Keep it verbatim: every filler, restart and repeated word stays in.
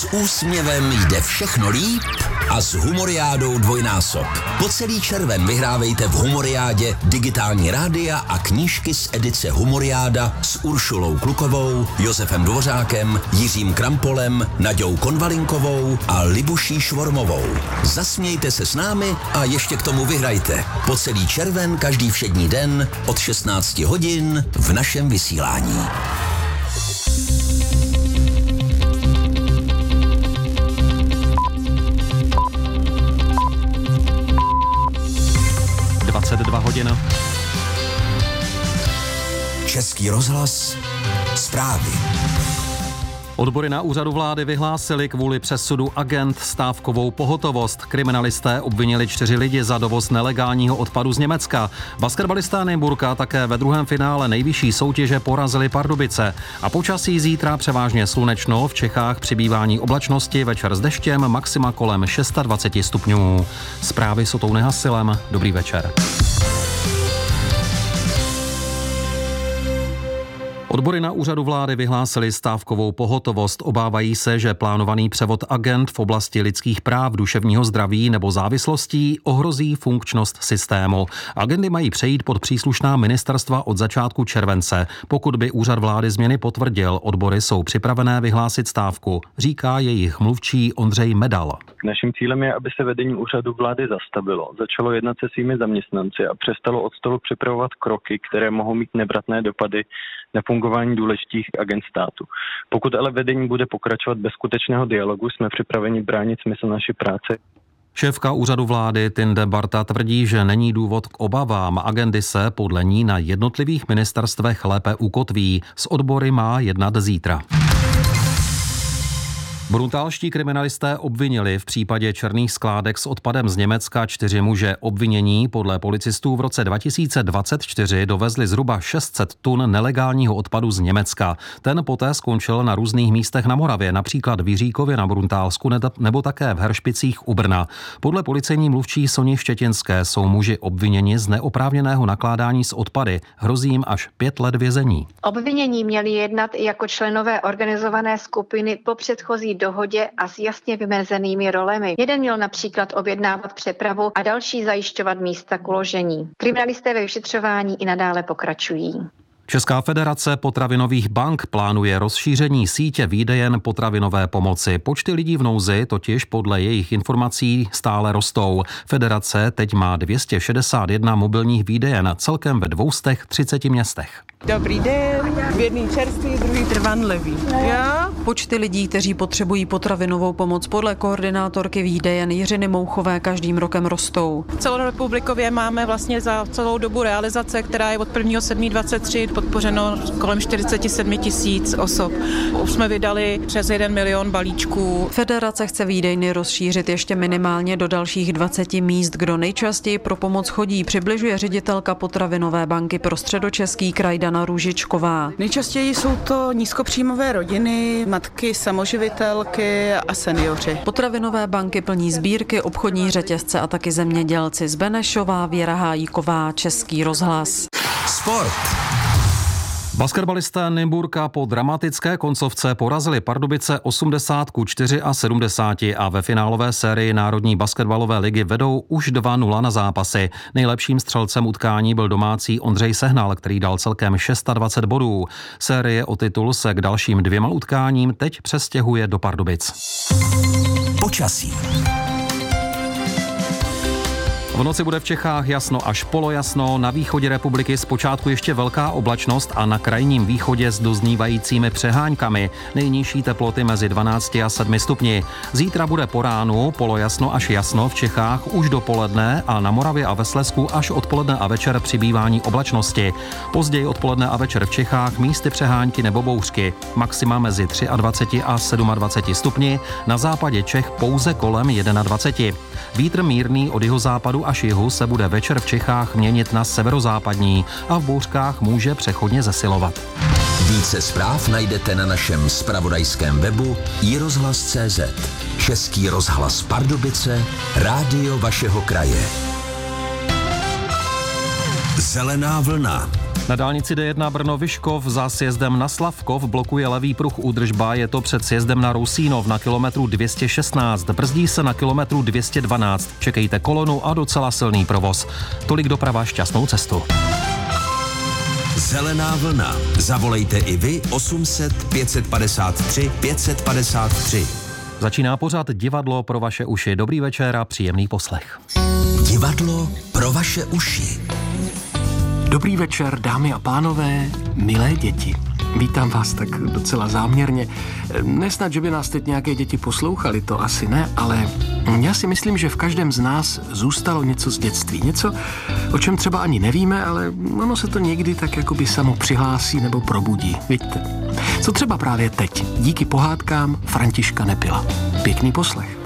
S úsměvem jde všechno líp a s Humoriádou dvojnásob. Po celý červen vyhrávejte v Humoriádě digitální rádia a knížky z edice Humoriáda s Uršulou Klukovou, Josefem Dvořákem, Jiřím Krampolem, Naďou Konvalinkovou a Libuší Švormovou. Zasmějte se s námi a ještě k tomu vyhrajte. Po celý červen každý všední den od šestnácti hodin v našem vysílání. dvacet dva hodin. Český rozhlas, zprávy. Odbory na úřadu vlády vyhlásili kvůli přesudu agent stávkovou pohotovost. Kriminalisté obvinili čtyři lidi za dovoz nelegálního odpadu z Německa. Basketbalisté Nymburka také ve druhém finále nejvyšší soutěže porazili Pardubice. A počasí zítra převážně slunečno, v Čechách přibývání oblačnosti, večer s deštěm, maxima kolem dvacet šest stupňů. Zprávy s Otou Nehasilem. Dobrý večer. Odbory na úřadu vlády vyhlásili stávkovou pohotovost. Obávají se, že plánovaný převod agent v oblasti lidských práv, duševního zdraví nebo závislostí ohrozí funkčnost systému. Agendy mají přejít pod příslušná ministerstva od začátku července. Pokud by úřad vlády změny potvrdil, odbory jsou připravené vyhlásit stávku, říká jejich mluvčí Ondřej Medal. Naším cílem je, aby se vedení úřadu vlády zastavilo, začalo jednat se svými zaměstnanci a přestalo od stolu připravovat kroky, které mohou mít nevratné dopady na fungování důležitých agend státu. Pokud ale vedení bude pokračovat bez skutečného dialogu, jsme připraveni bránit smysl naší práce. Šéfka úřadu vlády Tinde Barta tvrdí, že není důvod k obavám. Agendy se podle ní na jednotlivých ministerstvech lépe ukotví. S odbory má jednat zítra. Brutálští kriminalisté obvinili v případě černých skládek s odpadem z Německa čtyři muže. Obvinění podle policistů v roce dva tisíce dvacet čtyři dovezli zhruba šest set tun nelegálního odpadu z Německa. Ten poté skončil na různých místech na Moravě, například v Jiříkově na Bruntálsku nebo také v Heršpicích u Brna. Podle policejní mluvčí Soni Štětinské jsou muži obviněni z neoprávněného nakládání s odpady. Hrozí jim až pět let vězení. Obvinění měli jednat jako členové organizované skupiny po předchozí dohodě a s jasně vymezenými rolemi. Jeden měl například objednávat přepravu a další zajišťovat místa k uložení. Kriminalisté ve vyšetřování i nadále pokračují. Česká federace potravinových bank plánuje rozšíření sítě výdejen potravinové pomoci. Počty lidí v nouzi totiž podle jejich informací stále rostou. Federace teď má dvě stě šedesát jedna mobilních výdejen celkem ve dvě stě třicet městech. Dobrý den, jedný čerstvý, druhý trvanlivý. Já? Počty lidí, kteří potřebují potravinovou pomoc podle koordinátorky výdejen Jiřiny Mouchové každým rokem rostou. Celorepublikově máme vlastně za celou dobu realizace, která je od prvního sedmého dvacet tři podpořeno kolem čtyřicet sedm tisíc osob. Už jsme vydali přes jeden milion balíčků. Federace chce výdejny rozšířit ještě minimálně do dalších dvaceti míst. Kdo nejčastěji pro pomoc chodí, přibližuje ředitelka potravinové banky pro Středočeský kraj Dana Růžičková. Nejčastěji jsou to nízkopříjmové rodiny, matky samoživitelky a seniori. Potravinové banky plní sbírky, obchodní řetězce a taky zemědělci. Z Benešová, Věra Hájíková, Český rozhlas. Sport. Basketbalisté Nymburka po dramatické koncovce porazili Pardubice osmdesát ku sedmdesáti čtyři a ve finálové sérii Národní basketbalové ligy vedou už dva nula na zápasy. Nejlepším střelcem utkání byl domácí Ondřej Sehnal, který dal celkem dvacet šest bodů. Série o titul se k dalším dvěma utkáním teď přestěhuje do Pardubic. Počasí. V noci bude v Čechách jasno až polojasno, na východě republiky zpočátku ještě velká oblačnost a na krajním východě s doznívajícími přeháňkami. Nejnižší teploty mezi dvanácti a sedmi stupni. Zítra bude po ránu polojasno až jasno v Čechách už dopoledne a na Moravě a ve Slezsku až odpoledne a večer přibývání oblačnosti. Později odpoledne a večer v Čechách místy přehánky nebo bouřky. Maxima mezi dvaceti třemi a dvaceti sedmi stupni, na západě Čech pouze kolem dvaceti jedna. Vítr mírný od jihozápadu až jihu se bude večer v Čechách měnit na severozápadní a v bouřkách může přechodně zesilovat. Více zpráv najdete na našem zpravodajském webu i rozhlas tečka cé zet. Český rozhlas Pardubice, rádio vašeho kraje. Zelená vlna. Na dálnici D jedna Brno-Vyškov za sjezdem na Slavkov blokuje levý pruh údržba, je to před sjezdem na Rousínov na kilometru dvě stě šestnáct, brzdí se na kilometru dvě stě dvanáct, čekejte kolonu a docela silný provoz. Tolik doprava, šťastnou cestu. Zelená vlna. Zavolejte i vy osm set pět set padesát tři pět set padesát tři. Začíná pořad Divadlo pro vaše uši. Dobrý večer a příjemný poslech. Divadlo pro vaše uši. Dobrý večer, dámy a pánové, milé děti. Vítám vás tak docela záměrně. Nesnad, že by nás teď nějaké děti poslouchali, to asi ne, ale já si myslím, že v každém z nás zůstalo něco z dětství. Něco, o čem třeba ani nevíme, ale ono se to někdy tak jakoby samo přihlásí nebo probudí. Vidíte? Co třeba právě teď, díky pohádkám Františka Nepila. Pěkný poslech.